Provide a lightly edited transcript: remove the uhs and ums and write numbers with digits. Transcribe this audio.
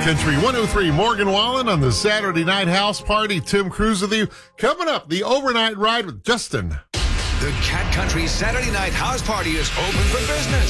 Cat Country 103, Morgan Wallen on the Saturday Night House Party. Tim Cruise with you. Coming up, the overnight ride with Justin. The Cat Country Saturday Night House Party is open for business.